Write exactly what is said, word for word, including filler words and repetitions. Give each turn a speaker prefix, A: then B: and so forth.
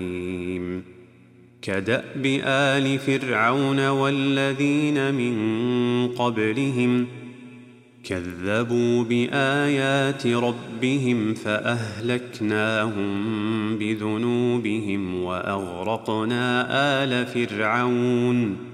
A: كدأب آل فرعون والذين من قبلهم كذبوا بآيات ربهم فأهلكناهم بذنوبهم وأغرقنا آل فرعون